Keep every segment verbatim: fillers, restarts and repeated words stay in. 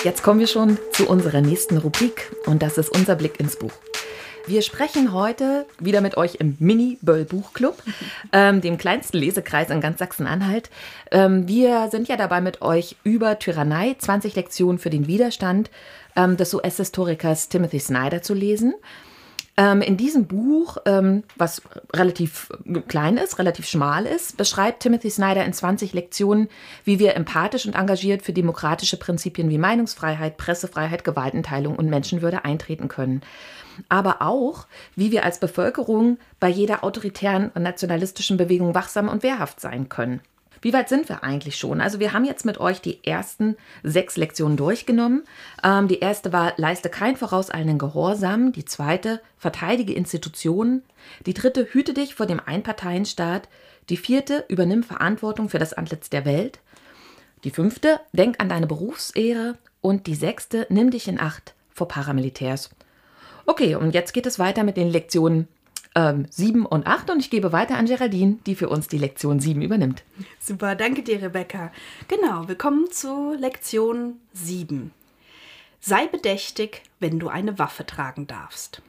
Jetzt kommen wir schon zu unserer nächsten Rubrik und das ist unser Blick ins Buch. Wir sprechen heute wieder mit euch im Mini-Böll-Buchclub, ähm, dem kleinsten Lesekreis in ganz Sachsen-Anhalt. Ähm, wir sind ja dabei mit euch über Tyrannei, zwanzig Lektionen für den Widerstand ähm, des U S-Historikers Timothy Snyder zu lesen. Ähm, in diesem Buch, ähm, was relativ klein ist, relativ schmal ist, beschreibt Timothy Snyder in zwanzig Lektionen, wie wir empathisch und engagiert für demokratische Prinzipien wie Meinungsfreiheit, Pressefreiheit, Gewaltenteilung und Menschenwürde eintreten können. Aber auch, wie wir als Bevölkerung bei jeder autoritären und nationalistischen Bewegung wachsam und wehrhaft sein können. Wie weit sind wir eigentlich schon? Also wir haben jetzt mit euch die ersten sechs Lektionen durchgenommen. Ähm, die erste war, leiste kein vorauseilenden Gehorsam. Die zweite, verteidige Institutionen. Die dritte, hüte dich vor dem Einparteienstaat. Die vierte, übernimm Verantwortung für das Antlitz der Welt. Die fünfte, denk an deine Berufsehre. Und die sechste, nimm dich in Acht vor Paramilitärs. Okay, und jetzt geht es weiter mit den Lektionen Ähm, sieben und acht und ich gebe weiter an Geraldine, die für uns die Lektion sieben übernimmt. Super, danke dir, Rebecca. Genau, wir kommen zu Lektion sieben. Sei bedächtig, wenn du eine Waffe tragen darfst.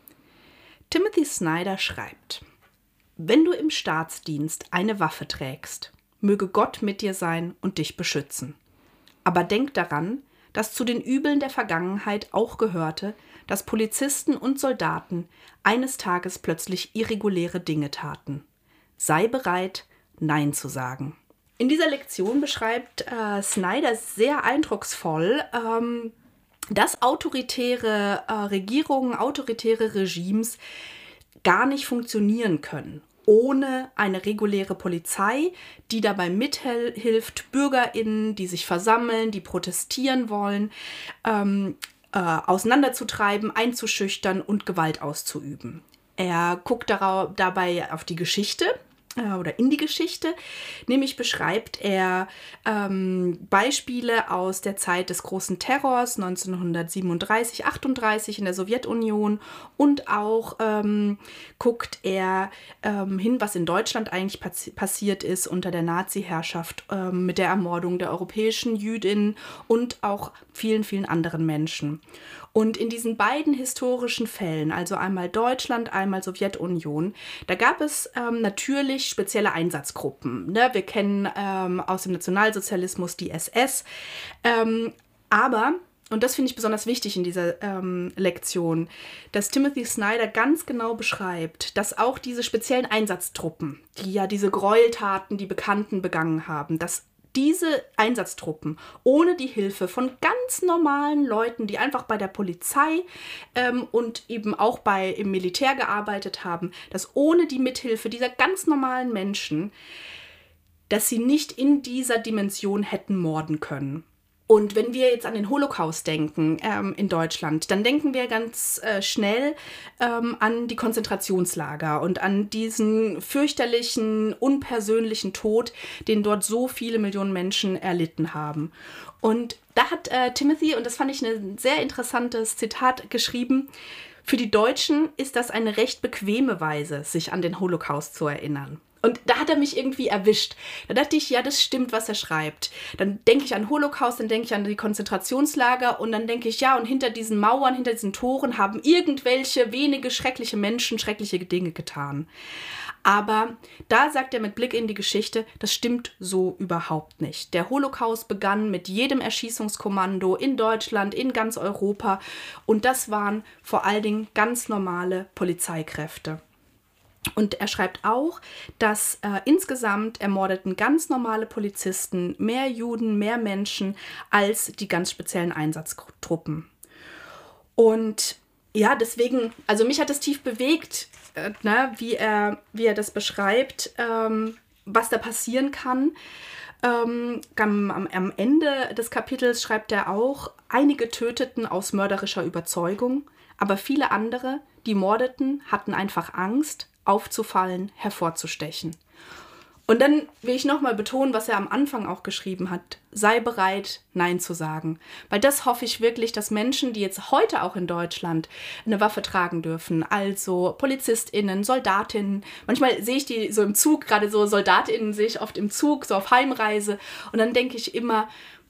Timothy Snyder schreibt: Wenn du im Staatsdienst eine Waffe trägst, möge Gott mit dir sein und dich beschützen. Aber denk daran, dass zu den Übeln der Vergangenheit auch gehörte, dass Polizisten und Soldaten eines Tages plötzlich irreguläre Dinge taten. Sei bereit, Nein zu sagen. In dieser Lektion beschreibt äh, Snyder sehr eindrucksvoll, ähm, dass autoritäre äh, Regierungen, autoritäre Regimes gar nicht funktionieren können ohne eine reguläre Polizei, die dabei mithilft, BürgerInnen, die sich versammeln, die protestieren wollen, ähm, äh, auseinanderzutreiben, einzuschüchtern und Gewalt auszuüben. Er guckt darauf, dabei auf die Geschichte äh, oder in die Geschichte, nämlich beschreibt er ähm, Beispiele aus der Zeit des großen Terrors neunzehnhundertsiebenunddreißig, achtunddreißig in der Sowjetunion und auch ähm, guckt er ähm, hin, was in Deutschland eigentlich passi- passiert ist unter der Nazi-Herrschaft ähm, mit der Ermordung der europäischen Jüdinnen und auch vielen, vielen anderen Menschen. Und in diesen beiden historischen Fällen, also einmal Deutschland, einmal Sowjetunion, da gab es ähm, natürlich spezielle Einsatzgruppen. Ne? Wir kennen ähm, aus dem Nationalsozialismus die S S. Ähm, aber, und das finde ich besonders wichtig in dieser ähm, Lektion, dass Timothy Snyder ganz genau beschreibt, dass auch diese speziellen Einsatztruppen, die ja diese Gräueltaten, die Bekannten begangen haben, dass diese Einsatztruppen ohne die Hilfe von ganz normalen Leuten, die einfach bei der Polizei ähm, und eben auch bei im Militär gearbeitet haben, dass ohne die Mithilfe dieser ganz normalen Menschen, dass sie nicht in dieser Dimension hätten morden können. Und wenn wir jetzt an den Holocaust denken ähm, in Deutschland, dann denken wir ganz äh, schnell ähm, an die Konzentrationslager und an diesen fürchterlichen, unpersönlichen Tod, den dort so viele Millionen Menschen erlitten haben. Und da hat äh, Timothy, und das fand ich ein sehr interessantes Zitat, geschrieben: Für die Deutschen ist das eine recht bequeme Weise, sich an den Holocaust zu erinnern. Und da hat er mich irgendwie erwischt. Da dachte ich, ja, das stimmt, was er schreibt. Dann denke ich an Holocaust, dann denke ich an die Konzentrationslager und dann denke ich, ja, und hinter diesen Mauern, hinter diesen Toren haben irgendwelche wenige schreckliche Menschen schreckliche Dinge getan. Aber da sagt er mit Blick in die Geschichte, das stimmt so überhaupt nicht. Der Holocaust begann mit jedem Erschießungskommando in Deutschland, in ganz Europa. Und das waren vor allen Dingen ganz normale Polizeikräfte. Und er schreibt auch, dass äh, insgesamt ermordeten ganz normale Polizisten mehr Juden, mehr Menschen als die ganz speziellen Einsatztruppen. Und ja, deswegen, also mich hat es tief bewegt, äh, ne, wie er, wie er das beschreibt, ähm, was da passieren kann. Ähm, am, am Ende des Kapitels schreibt er auch, einige töteten aus mörderischer Überzeugung, aber viele andere, die mordeten, hatten einfach Angst, aufzufallen, hervorzustechen. Und dann will ich nochmal betonen, was er am Anfang auch geschrieben hat. Sei bereit, Nein zu sagen. Weil das hoffe ich wirklich, dass Menschen, die jetzt heute auch in Deutschland eine Waffe tragen dürfen, also PolizistInnen, SoldatInnen, manchmal sehe ich die so im Zug, gerade so SoldatInnen sehe ich oft im Zug, so auf Heimreise. Und dann denke ich immer,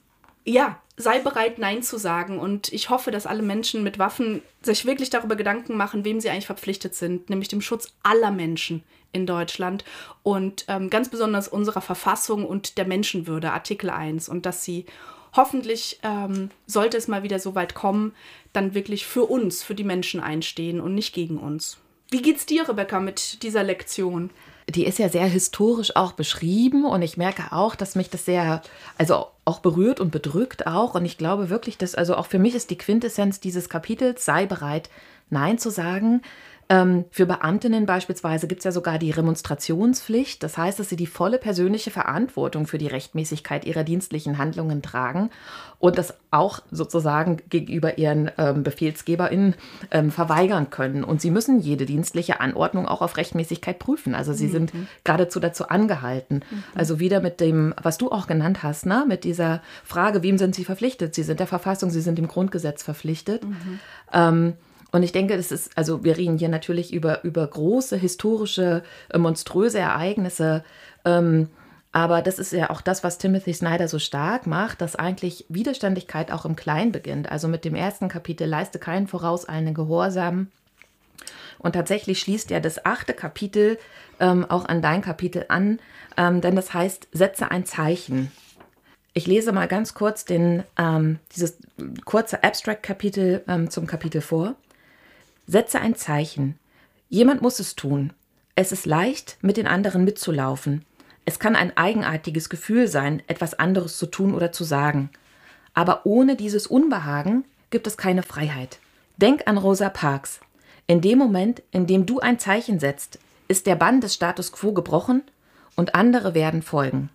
Ja, sei bereit, Nein zu sagen. Und ich hoffe, dass alle Menschen mit Waffen sich wirklich darüber Gedanken machen, wem sie eigentlich verpflichtet sind, nämlich dem Schutz aller Menschen in Deutschland und ähm, ganz besonders unserer Verfassung und der Menschenwürde, Artikel eins. Und dass sie hoffentlich, ähm, sollte es mal wieder so weit kommen, dann wirklich für uns, für die Menschen einstehen und nicht gegen uns. Wie geht's dir, Rebecca, mit dieser Lektion? Die ist ja sehr historisch auch beschrieben und ich merke auch, dass mich das sehr, also auch berührt und bedrückt auch. Und ich glaube wirklich, dass, also auch für mich ist die Quintessenz dieses Kapitels, sei bereit, Nein zu sagen. Ähm, für Beamtinnen beispielsweise gibt es ja sogar die Remonstrationspflicht. Das heißt, dass sie die volle persönliche Verantwortung für die Rechtmäßigkeit ihrer dienstlichen Handlungen tragen und das auch sozusagen gegenüber ihren ähm, BefehlsgeberInnen ähm, verweigern können. Und sie müssen jede dienstliche Anordnung auch auf Rechtmäßigkeit prüfen. Also sie mhm. sind geradezu dazu angehalten. Mhm. Also wieder mit dem, was du auch genannt hast, ne? Mit dieser Frage, wem sind sie verpflichtet? Sie sind der Verfassung, sie sind dem Grundgesetz verpflichtet. Mhm. Ähm, Und ich denke, das ist, also wir reden hier natürlich über, über große, historische, äh, monströse Ereignisse. Ähm, aber das ist ja auch das, was Timothy Snyder so stark macht, dass eigentlich Widerständigkeit auch im Kleinen beginnt. Also mit dem ersten Kapitel, leiste keinen vorauseilenden Gehorsam. Und tatsächlich schließt ja das achte Kapitel ähm, auch an dein Kapitel an, ähm, denn das heißt, setze ein Zeichen. Ich lese mal ganz kurz den, ähm, dieses kurze Abstract-Kapitel ähm, zum Kapitel vor. Setze ein Zeichen. Jemand muss es tun. Es ist leicht, mit den anderen mitzulaufen. Es kann ein eigenartiges Gefühl sein, etwas anderes zu tun oder zu sagen. Aber ohne dieses Unbehagen gibt es keine Freiheit. Denk an Rosa Parks. In dem Moment, in dem du ein Zeichen setzt, ist der Bann des Status quo gebrochen und andere werden folgen.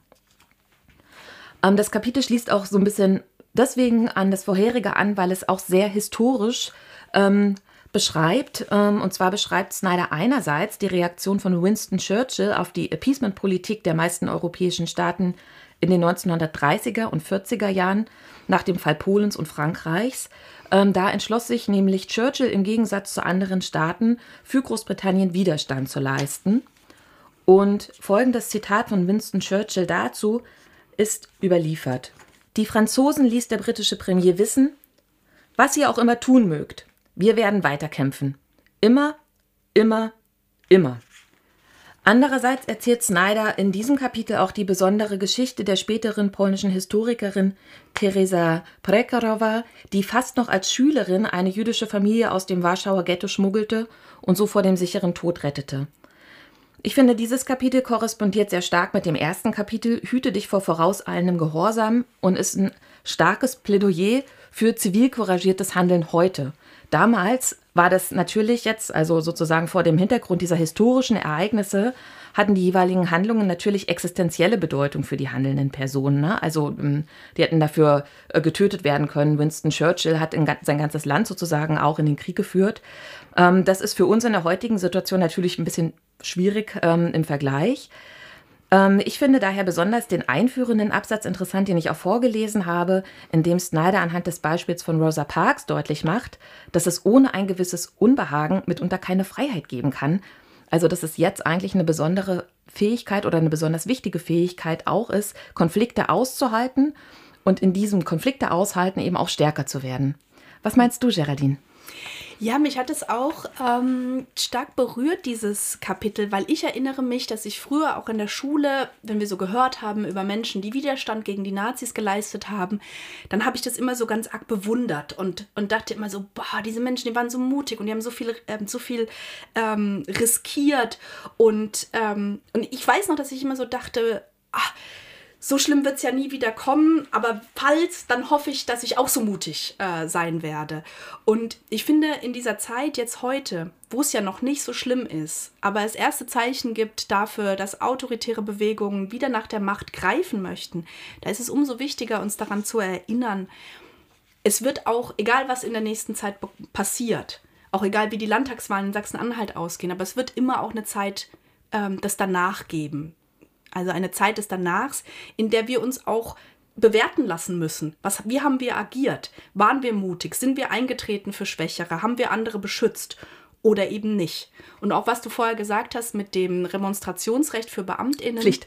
Ähm, das Kapitel schließt auch so ein bisschen deswegen an das vorherige an, weil es auch sehr historisch ähm, beschreibt, ähm, und zwar beschreibt Snyder einerseits die Reaktion von Winston Churchill auf die Appeasement-Politik der meisten europäischen Staaten in den neunzehnhundertdreißiger und vierziger Jahren nach dem Fall Polens und Frankreichs. Ähm, da entschloss sich nämlich Churchill im Gegensatz zu anderen Staaten für Großbritannien Widerstand zu leisten. Und folgendes Zitat von Winston Churchill dazu ist überliefert. Die Franzosen ließ der britische Premier wissen, was ihr auch immer tun mögt. Wir werden weiterkämpfen. Immer, immer, immer. Andererseits erzählt Snyder in diesem Kapitel auch die besondere Geschichte der späteren polnischen Historikerin Teresa Przekarowa, die fast noch als Schülerin eine jüdische Familie aus dem Warschauer Ghetto schmuggelte und so vor dem sicheren Tod rettete. Ich finde, dieses Kapitel korrespondiert sehr stark mit dem ersten Kapitel, Hüte dich vor vorauseilendem Gehorsam, und ist ein starkes Plädoyer für zivil couragiertes Handeln heute. Damals war das natürlich jetzt, also sozusagen vor dem Hintergrund dieser historischen Ereignisse, hatten die jeweiligen Handlungen natürlich existenzielle Bedeutung für die handelnden Personen. Ne? Also die hätten dafür getötet werden können. Winston Churchill hat in, sein ganzes Land sozusagen auch in den Krieg geführt. Ähm, das ist für uns in der heutigen Situation natürlich ein bisschen schwierig ähm, im Vergleich. Ähm, ich finde daher besonders den einführenden Absatz interessant, den ich auch vorgelesen habe, in dem Snyder anhand des Beispiels von Rosa Parks deutlich macht, dass es ohne ein gewisses Unbehagen mitunter keine Freiheit geben kann. Also dass es jetzt eigentlich eine besondere Fähigkeit oder eine besonders wichtige Fähigkeit auch ist, Konflikte auszuhalten und in diesem Konflikte aushalten eben auch stärker zu werden. Was meinst du, Geraldine? Ja, mich hat es auch ähm, stark berührt, dieses Kapitel, weil ich erinnere mich, dass ich früher auch in der Schule, wenn wir so gehört haben über Menschen, die Widerstand gegen die Nazis geleistet haben, dann habe ich das immer so ganz arg bewundert und, und dachte immer so, boah, diese Menschen, die waren so mutig und die haben so viel, ähm, so viel ähm, riskiert. Und, ähm, und ich weiß noch, dass ich immer so dachte, ach, so schlimm wird es ja nie wieder kommen, aber falls, dann hoffe ich, dass ich auch so mutig äh, sein werde. Und ich finde, in dieser Zeit jetzt heute, wo es ja noch nicht so schlimm ist, aber es erste Zeichen gibt dafür, dass autoritäre Bewegungen wieder nach der Macht greifen möchten, da ist es umso wichtiger, uns daran zu erinnern, es wird auch, egal was in der nächsten Zeit passiert, auch egal wie die Landtagswahlen in Sachsen-Anhalt ausgehen, aber es wird immer auch eine Zeit ähm, des Danach geben. Also eine Zeit des Danachs, in der wir uns auch bewerten lassen müssen. Was, wie haben wir agiert? Waren wir mutig? Sind wir eingetreten für Schwächere? Haben wir andere beschützt? Oder eben nicht? Und auch was du vorher gesagt hast mit dem Remonstrationsrecht für BeamtInnen. Pflicht.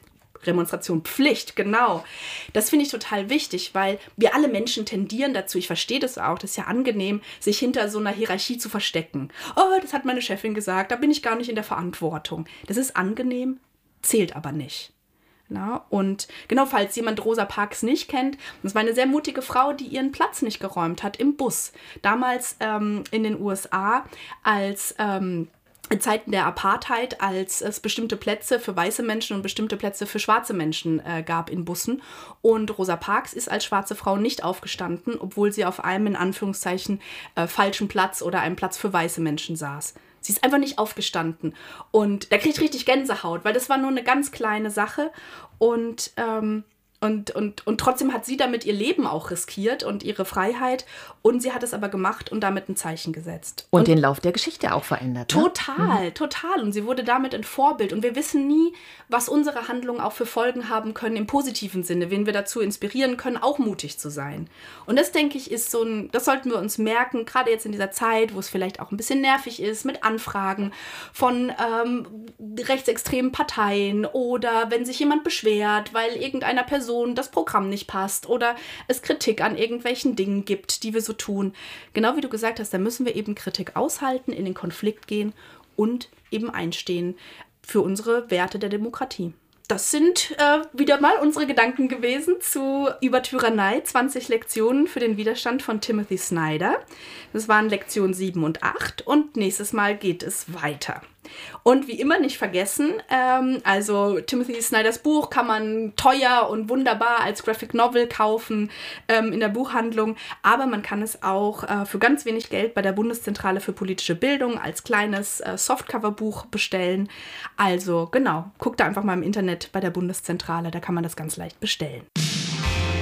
Remonstration, Pflicht, genau. Das finde ich total wichtig, weil wir alle Menschen tendieren dazu, ich verstehe das auch, das ist ja angenehm, sich hinter so einer Hierarchie zu verstecken. Oh, das hat meine Chefin gesagt, da bin ich gar nicht in der Verantwortung. Das ist angenehm, zählt aber nicht. Na, und genau, falls jemand Rosa Parks nicht kennt, das war eine sehr mutige Frau, die ihren Platz nicht geräumt hat im Bus. Damals ähm, in den U S A, als ähm, in Zeiten der Apartheid, als es bestimmte Plätze für weiße Menschen und bestimmte Plätze für schwarze Menschen äh, gab in Bussen. Und Rosa Parks ist als schwarze Frau nicht aufgestanden, obwohl sie auf einem in Anführungszeichen äh, falschen Platz oder einem Platz für weiße Menschen saß. Sie ist einfach nicht aufgestanden. Und da kriege ich richtig Gänsehaut, weil das war nur eine ganz kleine Sache. Und, ähm, und, und, und trotzdem hat sie damit ihr Leben auch riskiert und ihre Freiheit. Und sie hat es aber gemacht und damit ein Zeichen gesetzt. Und, und den Lauf der Geschichte auch verändert. Total, ne? mhm. total. Und sie wurde damit ein Vorbild. Und wir wissen nie, was unsere Handlungen auch für Folgen haben können im positiven Sinne, wen wir dazu inspirieren können, auch mutig zu sein. Und das, denke ich, ist so ein, das sollten wir uns merken, gerade jetzt in dieser Zeit, wo es vielleicht auch ein bisschen nervig ist mit Anfragen von ähm, rechtsextremen Parteien oder wenn sich jemand beschwert, weil irgendeiner Person das Programm nicht passt oder es Kritik an irgendwelchen Dingen gibt, die wir so tun. Genau wie du gesagt hast, da müssen wir eben Kritik aushalten, in den Konflikt gehen und eben einstehen für unsere Werte der Demokratie. Das sind äh, wieder mal unsere Gedanken gewesen zu Über Tyrannei, zwanzig Lektionen für den Widerstand von Timothy Snyder. Das waren Lektion sieben und acht und nächstes Mal geht es weiter. Und wie immer nicht vergessen, ähm, also Timothy Snyders Buch kann man teuer und wunderbar als Graphic Novel kaufen ähm, in der Buchhandlung, aber man kann es auch äh, für ganz wenig Geld bei der Bundeszentrale für politische Bildung als kleines äh, Softcover-Buch bestellen. Also genau, guckt da einfach mal im Internet bei der Bundeszentrale, da kann man das ganz leicht bestellen.